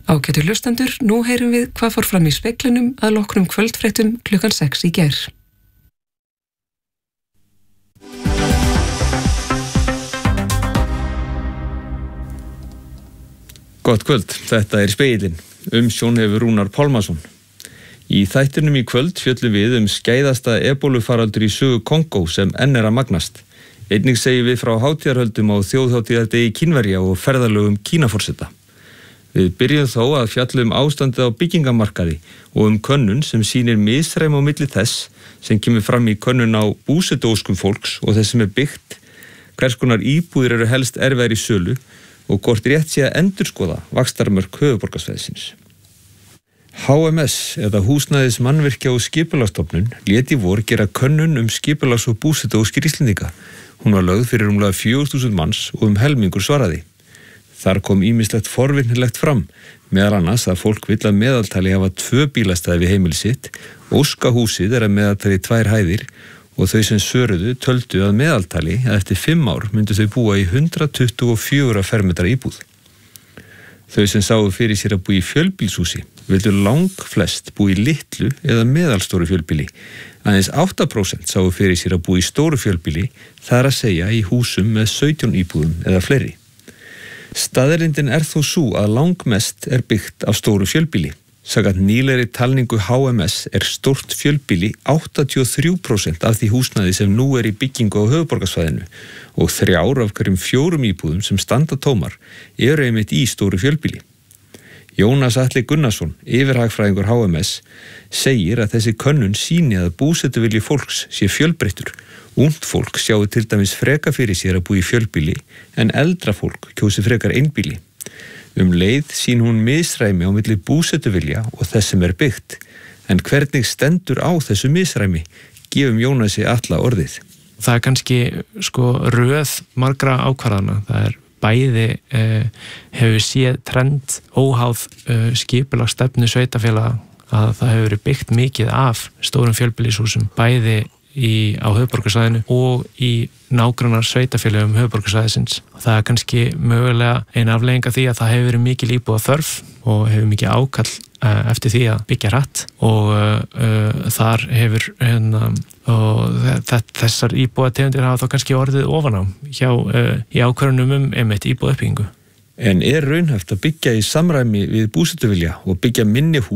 Ágætu hlustendur, nú heyrum við hvað fór fram í speglinum að loknum kvöldfréttum klukkan 6 í gær. Gott kvöld, þetta Spegillinn. Umsjón hefur Rúnar Pálmason. Í þættinum í kvöld fjöllum við skæðasta ebólufaraldur í sögu Kongó sem enn að magnast. Einnig segjum við frá hátíðarhöldum á þjóðhátíðardegi Kínverja og ferðalögum Kínaforseta. Við byrjum þó að fjalla ástandið á byggingamarkaði og könnun sem sýnir misræmi á milli þess sem kemur fram í könnun á búsetuóskum fólks og þess sem byggt, hvers konar íbúðir eru helst erfiðar í sölu og hvort rétt sé að endurskoða vaxtarmörk höfuðborgarsvæðisins. HMS eða Húsnæðis mannvirkja og skipulagsstofnun lét í vor gera könnun skipulags- og búsetuóskir Íslendinga. Hún var lögð fyrir rúmlega 4.000 manns og helmingur svaraði. Þar kom ýmislegt forvitnilegt fram, meðal annars að fólk vill að meðaltali hafa 2 bílastæði við heimili sitt, óskahúsið að meðaltali 2 hæðir og þau sem svöruðu töldu að meðaltali að eftir 5 ár myndu þau búa í 124 fermetra íbúð. Þau sem sáu fyrir sér að búa í fjölbýlshúsi vildu langflest búa í litlu eða meðalstóru fjölbýli. Aðeins 8% sáu fyrir sér að búa í stóru fjölbýli, þar að segja í húsum með 17 íbúðum eða fleiri. Staðreyndin þó sú að langmest byggt af stóru fjölbýli. Samkvæmt nýlegri talningu HMS stórt fjölbýli 83% af því húsnæði sem nú í byggingu á höfuðborgarsvæðinu og 3 af hverjum 4 íbúðum sem standa tómar einmitt í stóru fjölbýli. Jónas Atli Gunnarsson, yfirhagfræðingur HMS, segir að þessi könnun sýni að búsetuvilji fólks sé fjölbreyttur. Ungt fólk sjáu til dæmis freka fyrir sér að búa í fjölbýli en eldra fólk kjósi frekar einbýli. Leið sýn hún misræmi á milli búsetuvilja og þess sem byggt. En hvernig stendur á þessu misræmi? Gefum Jónasi Atla orðið. Það kannski röð margra ákvarðana. Það bæði hefur séð trend óháð skipulagsstefnu sveitarfélaga að það hefur verið byggt mikið af stórum fjölbýlishúsum, bæði á höfuðborgarsvæðinu og í nágrannar sveitarfélögum höfuðborgarsvæðisins. Það kannski mögulega ein afleiðing af því að það hefur verið mikil íbúða þörf og hefur mikið ákall eftir því að byggja hratt og þar hefur þessar íbúðategundir hafa þá kannski orðið ofan á í ákvörðunum einmitt íbúðauppbyggingu. En raunhæft að byggja í samræmi við búsetuvilja og byggja minni hús